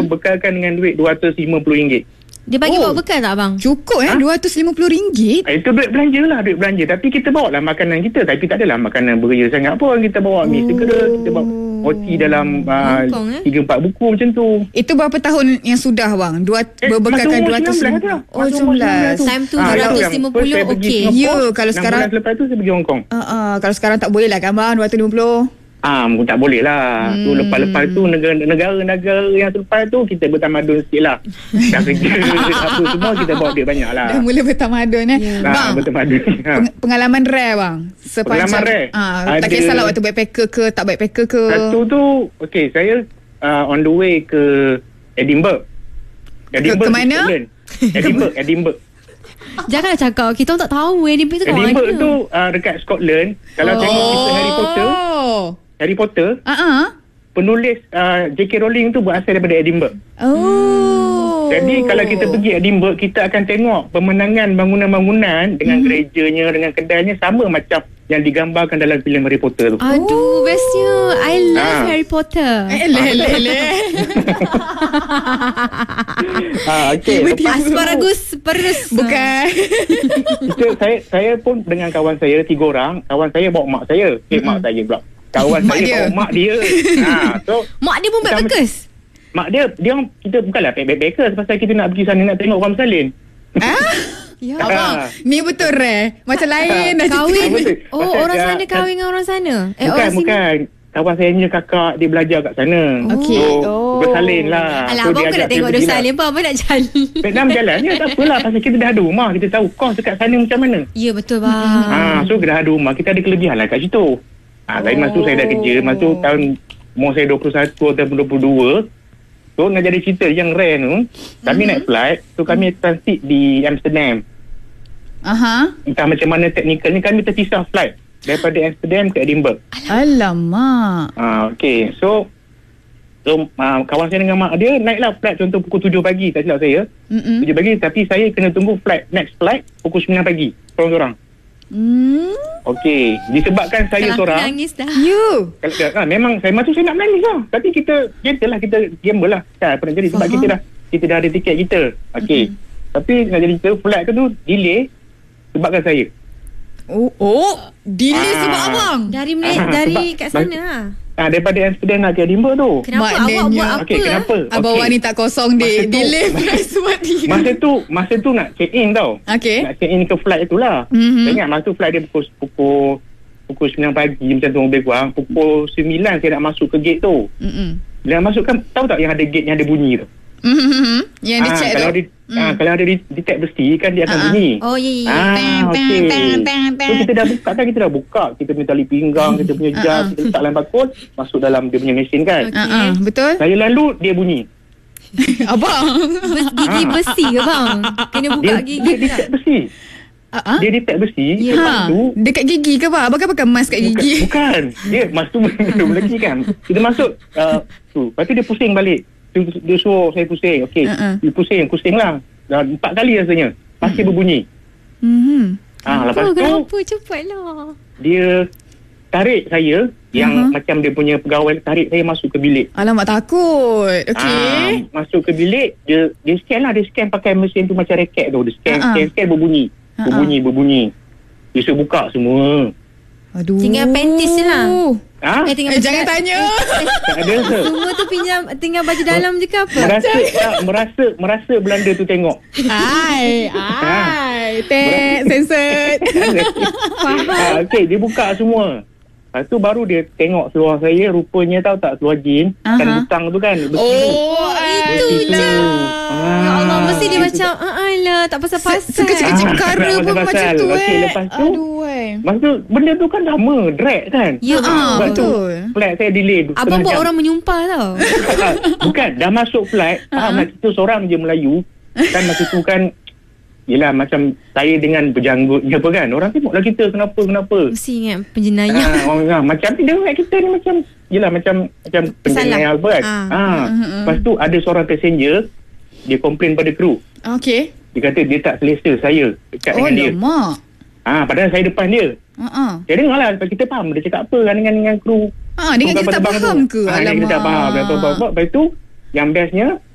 bekalkan dengan duit RM250. Dia bagi bawa bekal tak abang? Cukup RM250. Itu duit belanja. Tapi kita bawa lah makanan kita. Tapi tak adalah makanan beria sangat pun. Kita bawa mi segera, kita bawa roti dalam 3-4 buku macam tu. Itu berapa tahun yang sudah bang? Berbekalkan 250. 19. Time tu 250 okey. Ya, kalau 6 sekarang bulan selepas tu saya pergi Hong Kong. kalau sekarang tak boleh lah kan bang 250. Tak boleh lah. Tu lepas tu negara-negara yang selepas tu kita bertamadun sikit lah. Dah kerja apa semua kita bawa duit banyak lah. Dah mula bertamadun bang. Bertamadun. Pengalaman rare bang. Pengalaman rare. Tak kisahlah waktu backpacker ke tak backpacker ke. Satu tu saya on the way ke Edinburgh. Ke mana? Edinburgh. Janganlah cakap kita orang tak tahu Edinburgh tu kat mana. Edinburgh tu dekat Scotland. Kalau tengok cerita Harry Potter, penulis J.K. Rowling tu berasal daripada Edinburgh. Jadi kalau kita pergi Edinburgh, kita akan tengok pemenangan bangunan-bangunan dengan gerejanya, dengan kedainya sama macam yang digambarkan dalam filem Harry Potter tu. Aduh, bestnya. I love Harry Potter. Okay. Asparagus perus. Bukan. Saya pun dengan kawan saya 3 orang. Kawan saya bawa mak saya. Mak saya pula. Kawan saya bawa mak dia. So mak dia pun backpackers. Mak dia kita bukanlah backpackers pasal kita nak pergi sana nak tengok orang bersalin. Ya abang, ni betul rare. Macam lain dah kahwin. Orang Pasal sana kahwin dengan orang sana. Bukan. Kawan saya punya kakak dia belajar kat sana. Okey. Bersalin lah. Alah, abang pun nak tengok dia bersalin pun. Abang nak jalan. Vietnam jalan je tak apalah. Pasal kita dah ada rumah. Kita tahu kos dekat sana macam mana. Ya betul bang. So kita dah ada rumah. Kita ada kelebihan lah kat situ. Tapi masa tu saya dah kerja. Masa tu tahun umur saya 21 ataupun 22. So nak jadi cerita yang rare tu, kami naik flight. So kami transit di Amsterdam. Entah macam mana teknikalnya, kami terpisah flight daripada Amsterdam ke Edinburgh. Alamak. Okay. So kawan saya dengan mak dia naiklah flight contoh pukul 7 pagi, tak silap saya. 7 pagi, tapi saya kena tunggu next flight pukul 9 pagi. Sorang-sorang. Okey, disebabkan saya seorang. Nangis dah. Memang saya masuk saya nak menangis lah. Tapi kita gamble lah. Apa nak jadi sebab kita dah ada tiket kita. Okey. Tapi nak jadi kita flight tu delay sebabkan saya. Delay sebab abang. Dari kat sana lah. Daripada Amsterdam nak ke Edinburgh tu. Kenapa awak buat apa? Okey, kenapa? Abang wanita kosong delay sebab dia. Masa tu nak check in tau. Okey. Nak check in ke flight tu lah. Saya ingat masa tu flight dia pukul 9 pagi macam tu lebih kurang. Pukul 9 saya nak masuk ke gate tu. Bila masuk kan tahu tak yang ada gate yang ada bunyi tu. Yang dia check tu. Kalau ada detect besi kan dia akan bunyi. Oh ya. Okey. So kita dah buka. Kita punya tali pinggang, kita punya jas, kita letak dalam bakul, masuk dalam dia punya mesin kan. Betul. Saya lalu dia bunyi. Abang, gigi besi ke bang? Kena buka gigi. Dia detect besi. Dia detect besi. Lepas tu dekat gigi ke bang? Abang kan pakai mask kat gigi. Bukan. Dia mas tu belum lagi kan. Kita masuk tu. Lepas tu dia pusing balik. Dia suruh saya pusing. Okey. Dia pusing lah. Dah 4 kali rasanya. Masih berbunyi. Lepas tu kenapa cepatlah. Dia tarik saya yang macam dia punya pegawai tarik saya masuk ke bilik. Alamak, takut. Okey. Masuk ke bilik, dia scan lah. Dia scan pakai mesin tu macam raket tu. Dia scan berbunyi. Berbunyi. Dia suruh buka semua. Aduh. Tinggal panties je lah. Jangan tanya. Tak ada. Semua tu tinggal baju dalam je ke apa? Merasa Belanda tu tengok. Censored. Okey, dia buka semua. Lepas tu baru dia tengok seluar saya. Rupanya tahu tak, seluar jean kan butang tu kan. Itu je. Ya Allah, mesti dia macam lah, tak pasal-pasal. Sekecil-kecil perkara pun macam tu. Okey, lepas tu masa tu benda tu kan lama drag kan. Ya betul. Flight saya delay. Abang buat orang menyumpah tau. Bukan, dah masuk flight. Faham lah, kita seorang je Melayu. Kan masa tu kan, yelah macam saya dengan berjanggut je apa kan. Orang tengoklah kita kenapa. Mesti ingat penjenayah. Macam dia ingat kita ni macam, yelah macam penjenayah apa kan. Lepas tu ada seorang passenger, dia komplain pada kru. Okey. Dia kata dia tak selesa saya dekat dengan dia. Padahal saya depan dia. Saya dengar lah, kita faham dia cakap apa kan dengan kru. Dengan kita tak faham ke? Alamak. Kita tak faham. Lepas tu yang bestnya,